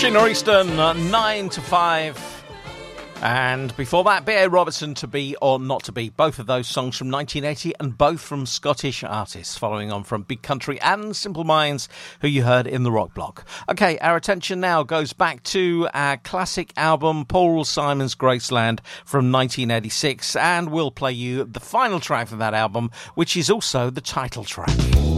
Sheena Easton, 9 to 5. And before that, B.A. Robertson, To Be or Not to Be. Both of those songs from 1980 and both from Scottish artists, following on from Big Country and Simple Minds, who you heard in the Rock Block. OK, our attention now goes back to our classic album, Paul Simon's Graceland from 1986. And we'll play you the final track of that album, which is also the title track.